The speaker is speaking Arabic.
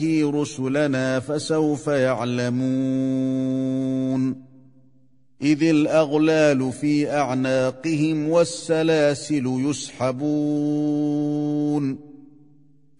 رسلنا فسوف يعلمون إذ الأغلال في أعناقهم والسلاسل يسحبون